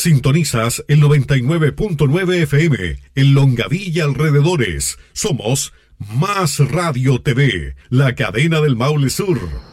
Sintonizas el 99.9 FM en Longaví y alrededores. Somos Más Radio TV, la cadena del Maule Sur.